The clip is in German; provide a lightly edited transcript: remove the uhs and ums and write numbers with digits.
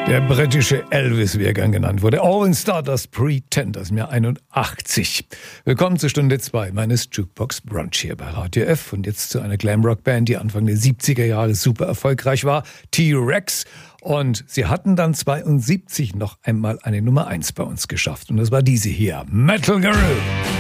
Der britische Elvis, wie er gern genannt wurde. All in Stardust Pretenders im Jahr 81. Willkommen zur Stunde 2 meines Jukebox Brunch hier bei Radio F. Und jetzt zu einer Glamrock-Band, die Anfang der 70er Jahre super erfolgreich war. T-Rex. Und sie hatten dann 72 noch einmal eine Nummer 1 bei uns geschafft. Und das war diese hier. Metal Guru.